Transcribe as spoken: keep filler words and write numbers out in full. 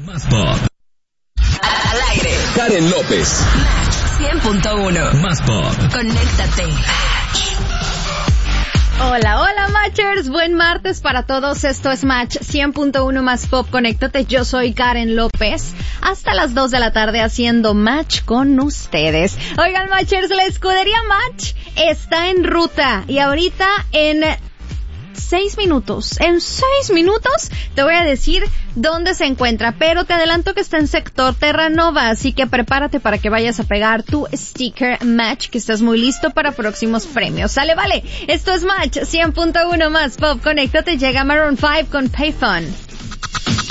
Más Pop. Al aire. Karen López. Match cien punto uno. Más Pop. Conéctate. Hola, hola Matchers, buen martes para todos, esto es Match cien punto uno Más Pop, conéctate, yo soy Karen López, hasta las dos de la tarde haciendo Match con ustedes. Oigan Matchers, la escudería Match está en ruta y ahorita en seis minutos, en seis minutos te voy a decir dónde se encuentra, pero te adelanto que está en sector Terranova, así que prepárate para que vayas a pegar tu sticker Match, que estás muy listo para próximos premios. Sale, vale, esto es Match cien punto uno Más Pop, conéctate, llega Maroon cinco con Payphone.